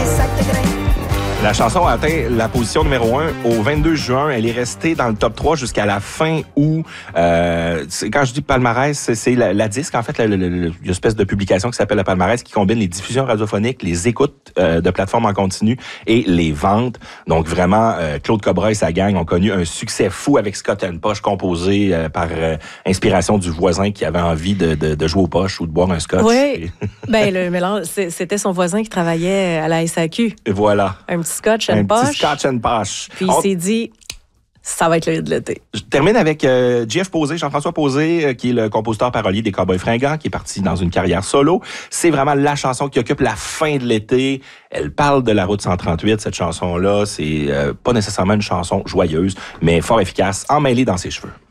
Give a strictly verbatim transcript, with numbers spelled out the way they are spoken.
des sacs de grains. La chanson a atteint la position numéro un au vingt-deux juin. Elle est restée dans le top trois jusqu'à la fin août. Euh, quand je dis palmarès, c'est, c'est la, la disque, en fait, la, la, la, une espèce de publication qui s'appelle le palmarès qui combine les diffusions radiophoniques, les écoutes euh, de plateformes en continu et les ventes. Donc vraiment, euh, Claude Cobra et sa gang ont connu un succès fou avec Scott and Posh, composé euh, par euh, inspiration du voisin qui avait envie de, de, de jouer aux poches ou de boire un scotch. Oui, ben le mélange, c'était son voisin qui travaillait à la S A Q. Et voilà. Un petit scotch and Un poche. petit scotch and poche. Puis On... il s'est dit, ça va être le hit de l'été. Je termine avec euh, Jeff Posé, Jean-François Posé, euh, qui est le compositeur parolier des Cowboys Fringants, qui est parti dans une carrière solo. C'est vraiment la chanson qui occupe la fin de l'été. Elle parle de la route cent trente-huit, cette chanson-là. C'est euh, pas nécessairement une chanson joyeuse, mais fort efficace, emmêlée dans ses cheveux.